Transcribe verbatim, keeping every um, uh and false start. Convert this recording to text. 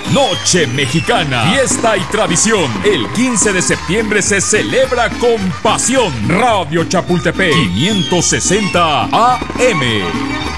Noche Mexicana, fiesta y tradición. El quince de septiembre se celebra con pasión. Radio Chapultepec, quinientos sesenta A M.